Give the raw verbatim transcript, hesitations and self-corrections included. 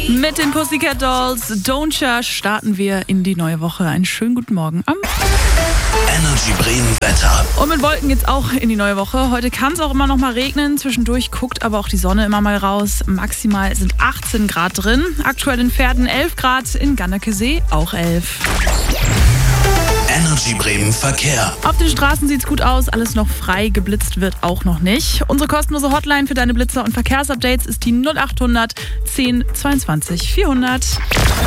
Mit den Pussycat Dolls, Don't Ya, starten wir in die neue Woche. Einen schönen guten Morgen am Energy Bremen Wetter. Und mit Wolken geht's auch in die neue Woche. Heute kann es auch immer noch mal regnen. Zwischendurch guckt aber auch die Sonne immer mal raus. Maximal sind achtzehn Grad drin. Aktuell in Pferden elf Grad, in Gannerkesee auch elf. Energy Bremen Verkehr. Auf den Straßen sieht's gut aus. Alles noch frei. Geblitzt wird auch noch nicht. Unsere kostenlose Hotline für deine Blitzer und Verkehrsupdates ist die null acht hundert zehn zweiundzwanzig vierhundert.